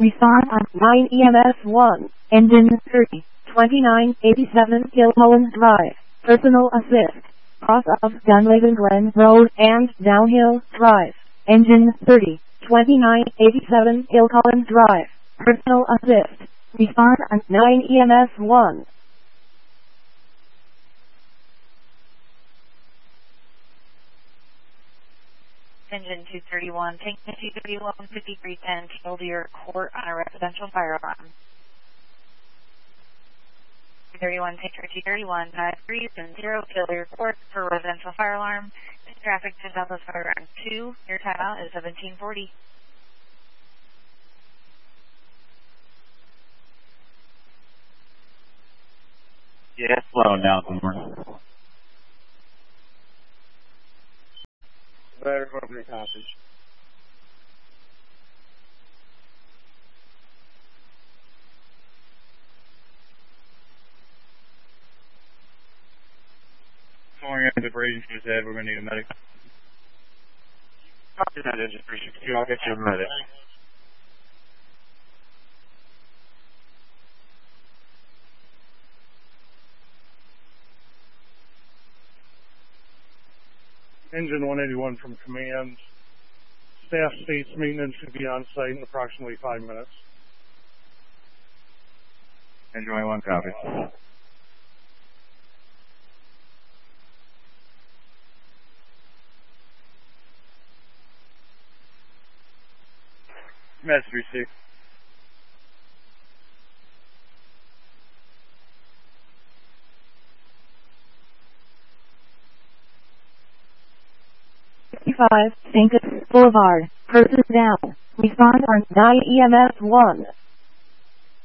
Respond on 9 EMS 1. Engine 30. 2987 Gilholand Drive. Personal assist. Cross of Dunlaven Glen Road and Downhill Drive. Engine 30. 2987 Gilholand Drive. Personal assist. Respond on 9 EMS 1. Engine 231, tank 231, 5310, Kildare Court on a residential fire alarm. 231, tank 231, 9370, Kildare Court for residential fire alarm. Traffic to Southwest Fire Alarm 2, your timeout is 1740. Yeah, it's slow now, good morning. Better company cottage. Pouring into breathing to his head, we're going to need a medic. Copy that, engine 362, I'll get you a medic. Engine 181 from command. Staff states maintenance should be on site in approximately 5 minutes. Engine 181, copy. Message received. St. Boulevard. Person down. Respond on 9 EMS 1.